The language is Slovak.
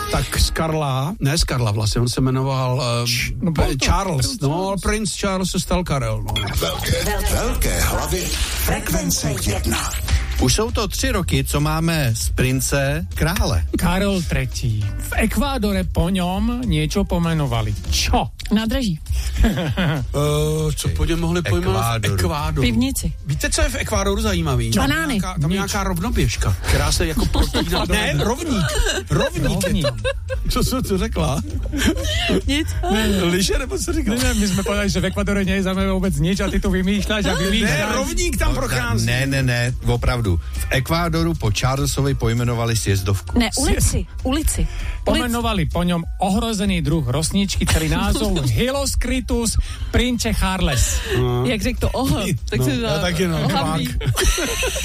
tak z Karla vlastně, on se jmenoval Charles, princ Charles se stal Karel. No. Velké hlavy frekvence 1. Už jsou to 3 roky, co máme z prince krále. Karol III. V Ekvádore po ňom niečo pomenovali. Čo? Nádraží. Co po něm mohli pojmenovat v Ekvádoru? Pivnici. Víte, co je v Ekvádoru zajímavý? Banány. Tam nějaká rovnoběžka, která se jako protíná. Ne, rovník. Co to řekla? Nic. Liže, nebo co řekla? Ne, my jsme povedali, že v Ekvádore nezajímavé vůbec nič a ty tu vymýšľaš a vymýšľaš. Ne, rovník tam prochází. Ne, opravdu. V Ekvádoru po Charlesovi pojmenovali sjezdovku. Ne, ulici. Pomenovali po ňom ohrozený druh rosničky, celý názov Hyloskritus prince Charles. Jak řekl to tak se já taky